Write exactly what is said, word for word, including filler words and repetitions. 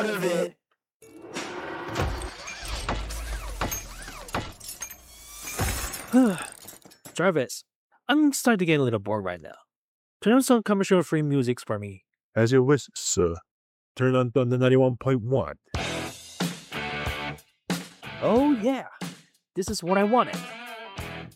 of it. Travis, I'm starting to get a little bored right now. Turn on some commercial-free music for me. As you wish, sir. Turn on Thunder ninety-one point one. Oh yeah, this is what I wanted.